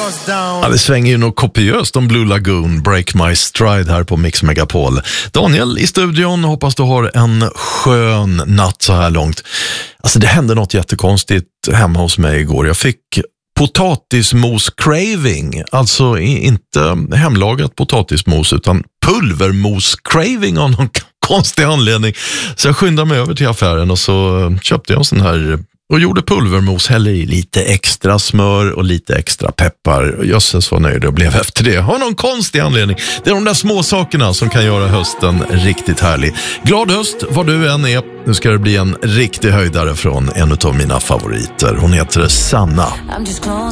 Ja, det svänger ju nog kopiöst om Blue Lagoon, Break My Stride här på Mix Megapol. Daniel i studion, hoppas du har en skön natt så här långt. Alltså det hände något jättekonstigt hemma hos mig igår. Jag fick potatismos craving, alltså inte hemlagat potatismos utan pulvermos craving av någon konstig anledning. Så jag skyndade mig över till affären och så köpte jag en sån här och gjorde pulvermos, hällde i lite extra smör och lite extra peppar. Jösses vad nöjd jag blev efter det. Har någon konstig anledning. Det är de där små sakerna som kan göra hösten riktigt härlig. Glad höst, vad du än är. Nu ska det bli en riktig höjdare från en av mina favoriter. Hon heter Sanna.